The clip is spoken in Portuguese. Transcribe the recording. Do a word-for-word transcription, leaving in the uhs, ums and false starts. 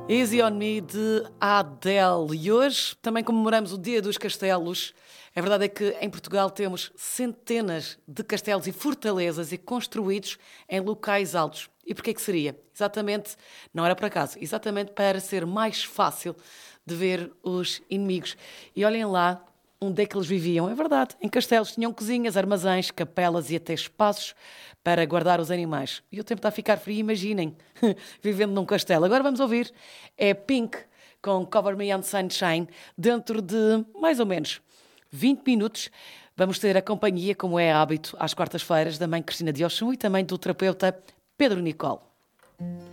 Easy on Me de Adele. E hoje também comemoramos o Dia dos Castelos. A verdade é que em Portugal temos centenas de castelos e fortalezas e construídos em locais altos. E porquê que seria? Exatamente, não era por acaso, exatamente para ser mais fácil de ver os inimigos. E olhem lá onde é que eles viviam. É verdade, em castelos tinham cozinhas, armazéns, capelas e até espaços para guardar os animais. E o tempo está a ficar frio, imaginem, vivendo num castelo. Agora vamos ouvir, é Pink com Cover Me in Sunshine. Dentro de mais ou menos vinte minutos vamos ter a companhia, como é hábito, às quartas-feiras, da mãe Cristina de Oxum e também do terapeuta Pedro Nicole.